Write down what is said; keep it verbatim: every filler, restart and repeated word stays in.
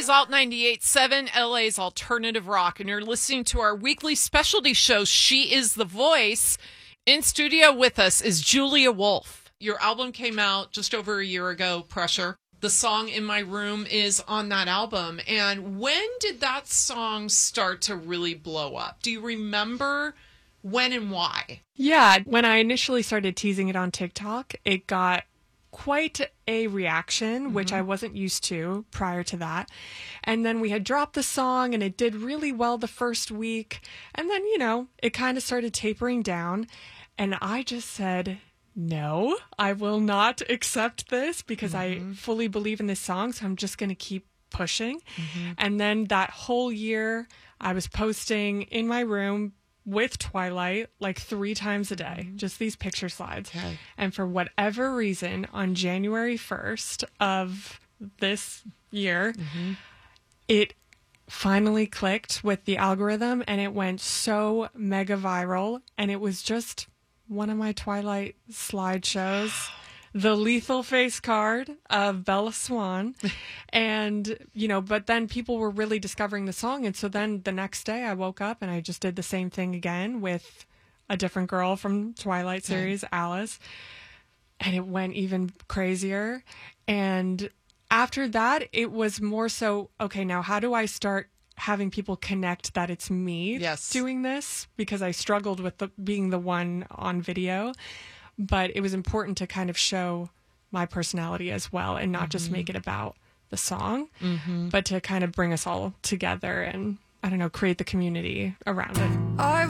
is Alt ninety-eight point seven, L A's Alternative Rock, and you're listening to our weekly specialty show, She Is the Voice. In studio with us is Julia Wolf. Your album came out just over a year ago, Pressure. The song In My Room is on that album. And when did that song start to really blow up? Do you remember when and why? Yeah, when I initially started teasing it on TikTok, it got quite a reaction, mm-hmm. which I wasn't used to prior to that. And then we had dropped the song and it did really well the first week. And then, you know, it kind of started tapering down. And I just said, no, I will not accept this because mm-hmm. I fully believe in this song. So I'm just going to keep pushing. Mm-hmm. And then that whole year I was posting in my room with Twilight like three times a day, mm-hmm. just these picture slides. Okay. And for whatever reason, on January first of this year, mm-hmm. it finally clicked with the algorithm and it went so mega viral. And it was just one of my Twilight slideshows. The lethal face card of Bella Swan. And, you know, but then people were really discovering the song. And so then the next day I woke up and I just did the same thing again with a different girl from Twilight series, okay. Alice. And it went even crazier. And after that, it was more so, okay, now how do I start having people connect that it's me yes. doing this? Because I struggled with the, being the one on video. But it was important to kind of show my personality as well and not mm-hmm. just make it about the song, mm-hmm. but to kind of bring us all together and, I don't know, create the community around it. I